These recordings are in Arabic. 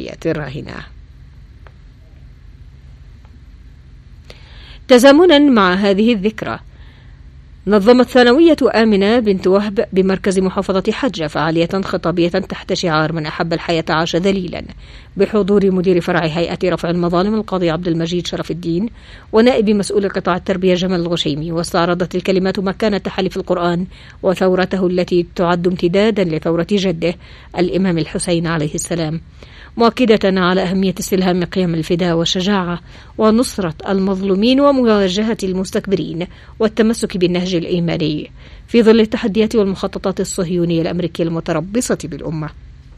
الولايات الراهنة. تزامنا مع هذه الذكرى، نظمت ثانوية آمنة بنت وهب بمركز محافظة حجة فعالية خطابية تحت شعار من أحب الحياة عاش ذليلا، بحضور مدير فرع هيئة رفع المظالم القاضي عبد المجيد شرف الدين ونائب مسؤول قطاع التربية جمال الغشيمي. واستعرضت الكلمات مكانة تحالف القرآن وثورته التي تعد امتدادا لثورة جده الإمام الحسين عليه السلام، مؤكدة على أهمية استلهام قيم الفداء والشجاعة ونصرة المظلومين ومواجهة المستكبرين والتمسك بالنهج الإيماني في ظل التحديات والمخططات الصهيونية الأمريكية المتربصة بالأمة.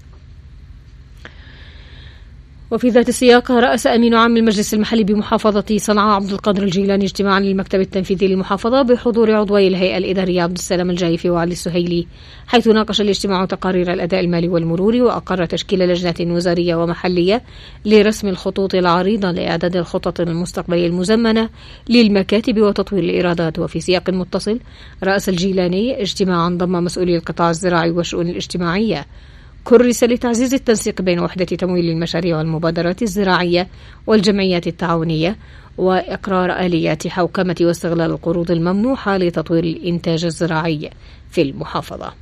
وفي ذات السياق، رأس أمين عام المجلس المحلي بمحافظة صنعاء عبد القادر الجيلاني اجتماعا للمكتب التنفيذي للمحافظة بحضور عضوي الهيئة الإدارية عبد السلام الجايفي وعلي السهيلي، حيث ناقش الاجتماع تقارير الأداء المالي والمروري، وأقر تشكيل لجنة وزارية ومحلية لرسم الخطوط العريضة لإعداد الخطط المستقبلية المزمنة للمكاتب وتطوير الإيرادات. وفي سياق متصل، رأس الجيلاني اجتماعا ضم مسؤولي القطاع الزراعي والشؤون الاجتماعية كرس لتعزيز التنسيق بين وحدة تمويل المشاريع والمبادرات الزراعية والجمعيات التعاونية، وإقرار آليات حوكمة واستغلال القروض الممنوحة لتطوير الإنتاج الزراعي في المحافظة.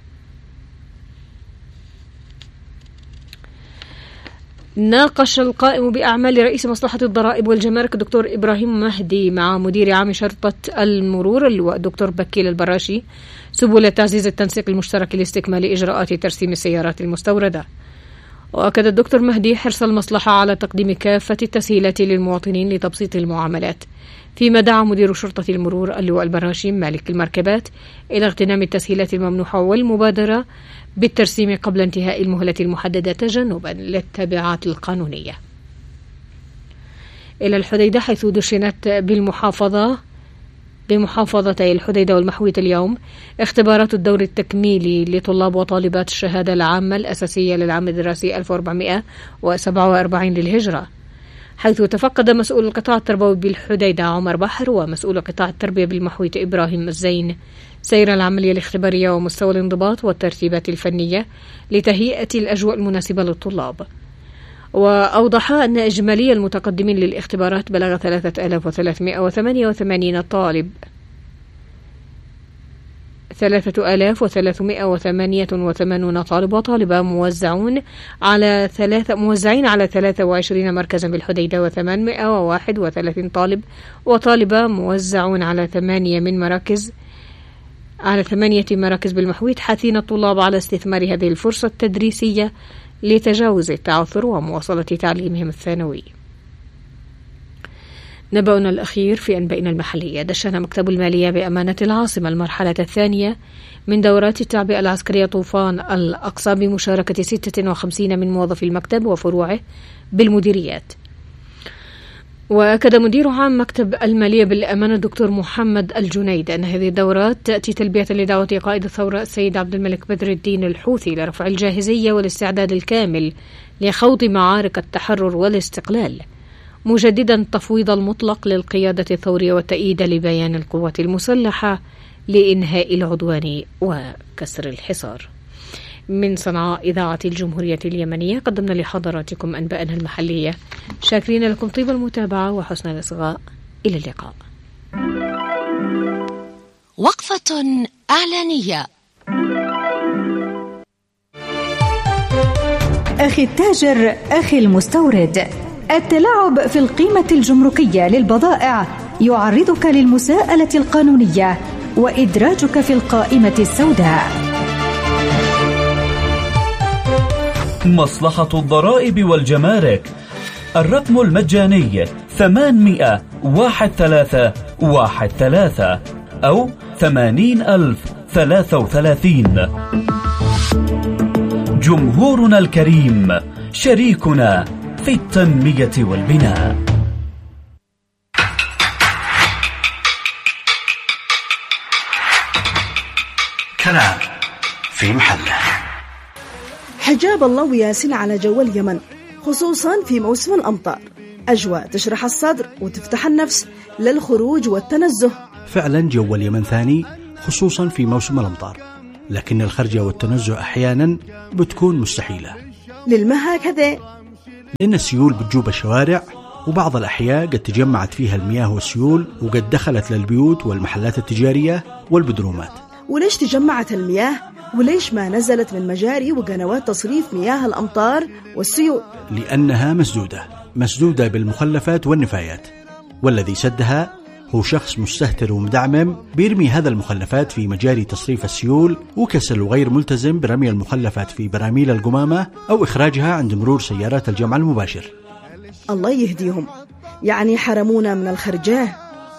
ناقش القائم بأعمال رئيس مصلحة الضرائب والجمارك دكتور إبراهيم مهدي مع مدير عام شرطة المرور الدكتور بكيل البراشي سبل تعزيز التنسيق المشترك لاستكمال إجراءات ترسيم السيارات المستوردة. وأكد الدكتور مهدي حرص المصلحة على تقديم كافة التسهيلات للمواطنين لتبسيط المعاملات، فيما دعا مدير شرطة المرور اللواء البراشي مالك المركبات إلى اغتنام التسهيلات الممنوحة والمبادرة بالترسيم قبل انتهاء المهلة المحددة تجنبا للتبعات القانونية. إلى الحديدة، حيث دشنت بمحافظتي الحديدة والمحوية اليوم اختبارات الدور التكميلي لطلاب وطالبات الشهادة العامة الأساسية للعام الدراسي 1447 للهجرة، حيث تفقد مسؤول القطاع التربوي بالحديدة عمر بحر ومسؤول قطاع التربية بالمحوية إبراهيم الزين سير العملية الاختبارية ومستوى الانضباط والترتيبات الفنية لتهيئة الأجواء المناسبة للطلاب. وأوضح أن إجمالي المتقدمين للاختبارات بلغ 3388 طالب 3388 طالب وطالبة موزعين على 23 مركزا بالحديدة، و831 طالب وطالبة موزعون على 8 مراكز بالمحويت، حثين الطلاب على استثمار هذه الفرصة التدريسية لتجاوز التعثر ومواصلة تعليمهم الثانوي. نبأنا الأخير في أنبائنا المحلية. دشن مكتب المالية بأمانة العاصمة المرحلة الثانية من دورات التعبئة العسكرية طوفان الأقصى بمشاركة 56 من موظفي المكتب وفروعه بالمديريات. وأكد مدير عام مكتب المالية بالأمانة الدكتور محمد الجنيد أن هذه الدورات تأتي تلبية لدعوة قائد الثورة السيد عبد الملك بدر الدين الحوثي لرفع الجاهزية والاستعداد الكامل لخوض معارك التحرر والاستقلال، مجددا التفويض المطلق للقيادة الثورية والتأييد لبيان القوات المسلحة لإنهاء العدوان وكسر الحصار. من صنعاء إذاعة الجمهورية اليمنية قدمنا لحضراتكم أنباءنا المحلية، شاكرين لكم طيب المتابعة وحسن الإصغاء. إلى اللقاء. وقفة إعلانية. أخي التاجر، أخي المستورد، التلاعب في القيمة الجمركية للبضائع يعرضك للمساءلة القانونية وإدراجك في القائمة السوداء. مصلحة الضرائب والجمارك، الرقم المجاني 800-1313 أو 80,033. جمهورنا الكريم شريكنا في التنمية والبناء. كلام في محله. حجاب الله وياسين على جو اليمن، خصوصا في موسم الأمطار. أجواء تشرح الصدر وتفتح النفس للخروج والتنزه. فعلا جو اليمن ثاني، خصوصا في موسم الأمطار، لكن الخرجة والتنزه أحيانا بتكون مستحيلة. للمها كذا إن السيول بتجوب الشوارع، وبعض الأحياء قد تجمعت فيها المياه والسيول وقد دخلت للبيوت والمحلات التجارية والبدرومات. وليش تجمعت المياه؟ وليش ما نزلت من مجاري وقنوات تصريف مياه الأمطار والسيول؟ لأنها مسدودة بالمخلفات والنفايات، والذي سدها هو شخص مستهتر ومدعمم بيرمي هذا المخلفات في مجاري تصريف السيول، وكسل وغير ملتزم برمي المخلفات في براميل القمامة أو إخراجها عند مرور سيارات الجمع المباشر. الله يهديهم، يعني حرمونا من الخرجاه.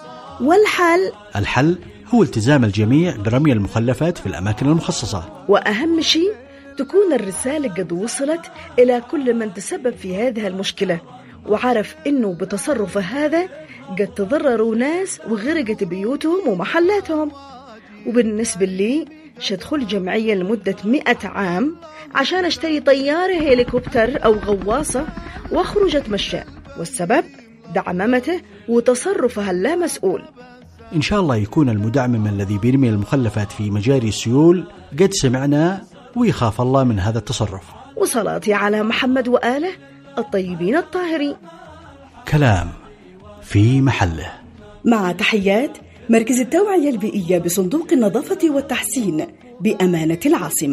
الحل هو التزام الجميع برمي المخلفات في الأماكن المخصصة، وأهم شيء تكون الرسالة قد وصلت إلى كل من تسبب في هذه المشكلة وعرف إنه بتصرفه هذا قد تضرروا ناس وغرقت بيوتهم ومحلاتهم. وبالنسبة لي شدخل جمعية لمدة 100 عام عشان اشتري طيارة هليكوبتر أو غواصة واخرج اتمشى، والسبب دعممته وتصرفها اللا مسؤول. إن شاء الله يكون المدعمم الذي بيرمي المخلفات في مجاري السيول قد سمعنا ويخاف الله من هذا التصرف. وصلاتي على محمد وآله الطيبين الطاهرين. كلام في محله. مع تحيات مركز التوعية البيئية بصندوق النظافة والتحسين بأمانة العاصمة.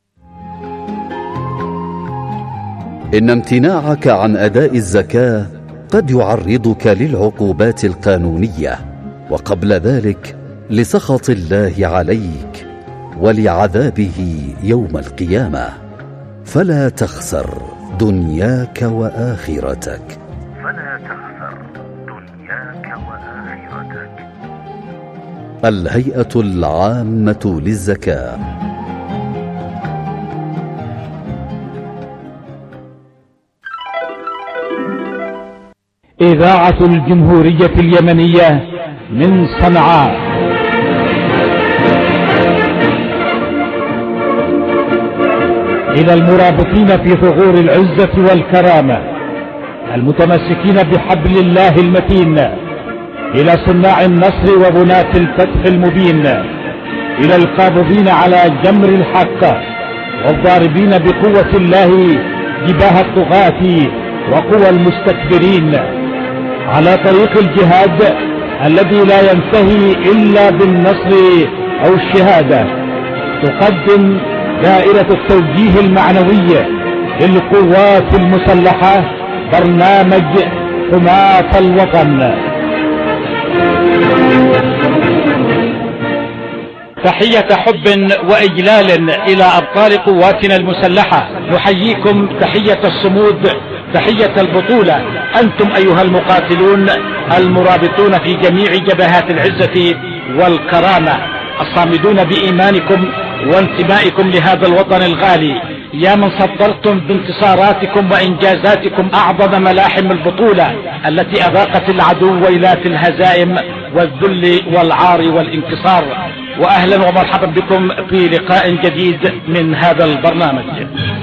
إن امتناعك عن أداء الزكاة قد يعرضك للعقوبات القانونية، وقبل ذلك لسخط الله عليك ولعذابه يوم القيامة، فلا تخسر دنياك وآخرتك. الهيئة العامة للزكاة. إذاعة الجمهورية اليمنية من صنعاء. إلى المرابطين في ثغور العزة والكرامة المتمسكين بحبل الله المتين، إلى صناع النصر وبناة الفتح المبين، إلى القابضين على جمر الحق والضاربين بقوة الله جباه الطغاة وقوى المستكبرين، على طريق الجهاد الذي لا ينتهي إلا بالنصر أو الشهادة، تقدم دائرة التوجيه المعنوي للقوات المسلحة برنامج حماة الوطن. تحية حب وإجلال إلى أبطال قواتنا المسلحة، نحييكم تحية الصمود، تحية البطولة. أنتم أيها المقاتلون المرابطون في جميع جبهات العزة والكرامة، الصامدون بإيمانكم وانتمائكم لهذا الوطن الغالي، يا من صدرتم بانتصاراتكم وإنجازاتكم أعظم ملاحم البطولة التي أذاقت العدو ويلات الهزائم والذل والعار والانكسار. وأهلا ومرحبا بكم في لقاء جديد من هذا البرنامج.